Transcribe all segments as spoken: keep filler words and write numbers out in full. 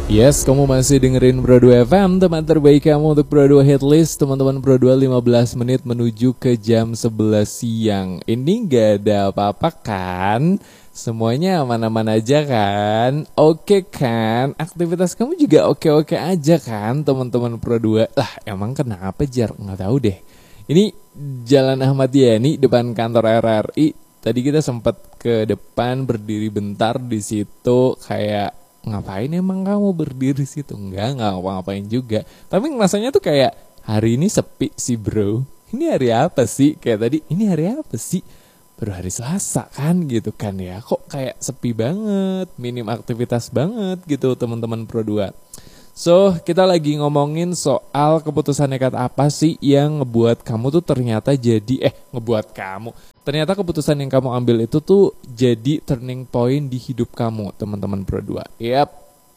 Yes, kamu masih dengerin Pro dua F M, teman terbaik kamu untuk Pro dua Hitlist. Teman-teman Pro dua lima belas menit menuju ke jam sebelas siang. Ini gak ada apa-apa kan? Semuanya aman-aman aja kan? Oke kan? Aktivitas kamu juga oke-oke aja kan teman-teman Pro dua? Lah emang kenapa Jar? Nggak tahu deh. Ini Jalan Ahmad Yani depan kantor R R I. Tadi kita sempat ke depan berdiri bentar di situ kayak ngapain emang kamu berdiri situ? Enggak, enggak ngapa-ngapain juga. Tapi rasanya tuh kayak hari ini sepi sih bro. Ini hari apa sih? Kayak tadi, ini hari apa sih? Baru hari Selasa kan gitu kan ya. Kok kayak sepi banget, minim aktivitas banget gitu teman-teman Pro dua. So, kita lagi ngomongin soal keputusan nekat apa sih yang ngebuat kamu tuh ternyata jadi, eh ngebuat kamu. Ternyata keputusan yang kamu ambil itu tuh jadi turning point di hidup kamu, teman-teman Pro dua. Yap,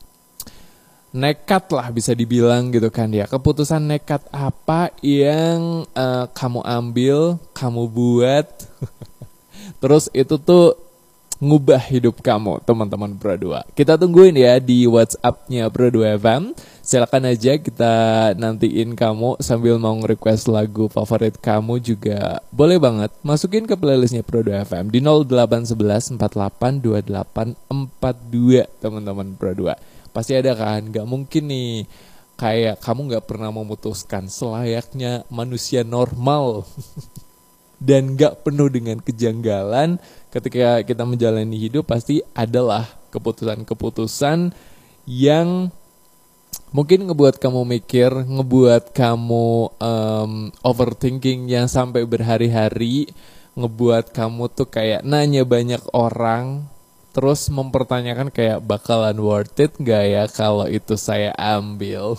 nekat lah bisa dibilang gitu kan ya. Keputusan nekat apa yang uh, kamu ambil, kamu buat, terus itu tuh ngubah hidup kamu, teman-teman Pro dua. Kita tungguin ya di WhatsApp-nya Pro dua F M. Silakan aja kita nantiin kamu sambil mau nge-request lagu favorit kamu juga boleh banget. Masukin ke playlistnya Pro dua F M di nol delapan satu satu empat delapan dua delapan empat dua, teman-teman Pro dua. Pasti ada kan? Gak mungkin nih kayak kamu gak pernah memutuskan selayaknya manusia normal. Dan gak penuh dengan kejanggalan. Ketika kita menjalani hidup pasti adalah keputusan-keputusan yang mungkin ngebuat kamu mikir, ngebuat kamu um, overthinking yang sampai berhari-hari, ngebuat kamu tuh kayak nanya banyak orang, terus mempertanyakan kayak bakalan worth it gak ya kalau itu saya ambil.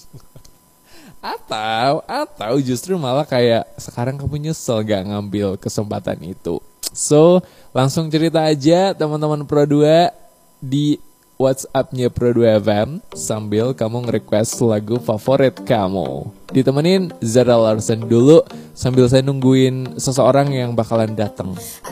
Atau, atau justru malah kayak sekarang kamu nyesel gak ngambil kesempatan itu. So, langsung cerita aja teman-teman Pro dua di WhatsApp-nya Pro dua F M sambil kamu nge-request lagu favorit kamu. Ditemenin Zara Larsen dulu sambil saya nungguin seseorang yang bakalan datang.